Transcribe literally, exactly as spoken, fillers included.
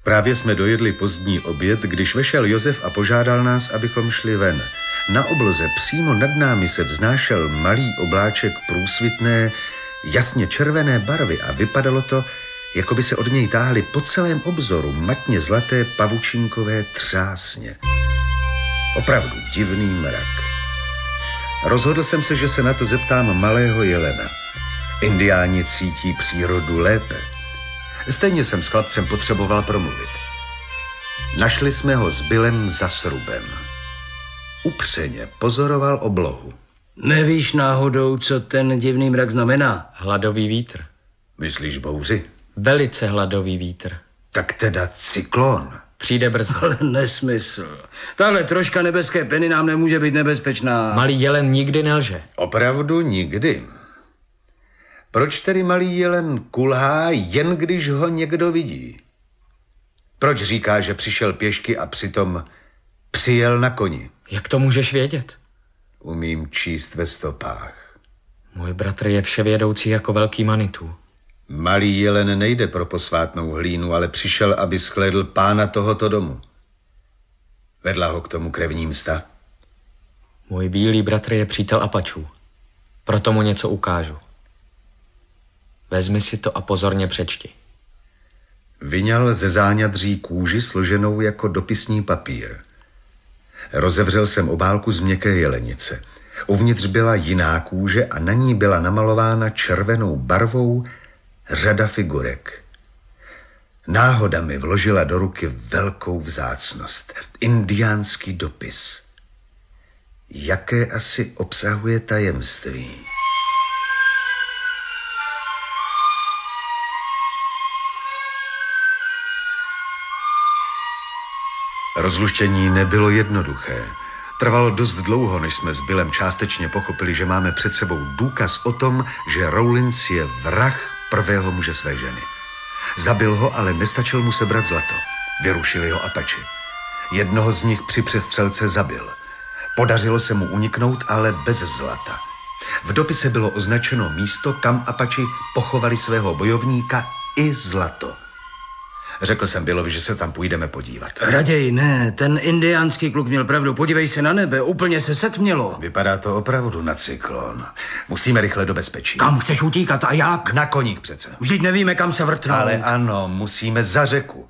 Právě jsme dojedli pozdní oběd, když vešel Josef a požádal nás, abychom šli ven. Na obloze přímo nad námi se vznášel malý obláček průsvitné, jasně červené barvy a vypadalo to, jako by se od něj táhly po celém obzoru matně zlaté pavučinkové třásně. Opravdu divný mrak. Rozhodl jsem se, že se na to zeptám malého jelena. Indiáni cítí přírodu lépe. Stejně jsem s chlapcem potřeboval promluvit. Našli jsme ho s Billem za srubem. Upřeně pozoroval oblohu. Nevíš náhodou, co ten divný mrak znamená? Hladový vítr. Myslíš bouři? Velice hladový vítr. Tak teda cyklon. Přijde brzy. Ale nesmysl. Tahle troška nebeské peny nám nemůže být nebezpečná. Malý jelen nikdy nelže. Opravdu nikdy. Proč tedy malý jelen kulhá, jen když ho někdo vidí? Proč říká, že přišel pěšky a přitom přijel na koni? Jak to můžeš vědět? Umím číst ve stopách. Můj bratr je vševědoucí jako velký Manitou. Malý jelen nejde pro posvátnou hlínu, ale přišel, aby shlédl pána tohoto domu. Vedla ho k tomu krevní msta. Můj bílý bratr je přítel Apačů. Proto mu něco ukážu. Vezmi si to a pozorně přečti. Vyňal ze záňadří kůži složenou jako dopisní papír. Rozevřel jsem obálku z měkké jelenice. Uvnitř byla jiná kůže a na ní byla namalována červenou barvou řada figurek. Náhoda mi vložila do ruky velkou vzácnost. Indiánský dopis. Jaké asi obsahuje tajemství? Rozluštění nebylo jednoduché. Trvalo dost dlouho, než jsme s Billem částečně pochopili, že máme před sebou důkaz o tom, že Rawlins je vrah prvého muže své ženy. Zabil ho, ale nestačil mu sebrat zlato. Vyrušili ho Apači. Jednoho z nich při přestřelce zabil. Podařilo se mu uniknout, ale bez zlata. V dopise bylo označeno místo, kam Apači pochovali svého bojovníka i zlato. Řekl jsem Billovi, že se tam půjdeme podívat. Raději ne, ten indiánský kluk měl pravdu. Podívej se na nebe, úplně se setmělo. Vypadá to opravdu na cyklon. Musíme rychle do bezpečí. Kam chceš utíkat a jak? Na koních přece. Vždyť nevíme, kam se vrtnout. Ale ano, musíme za řeku.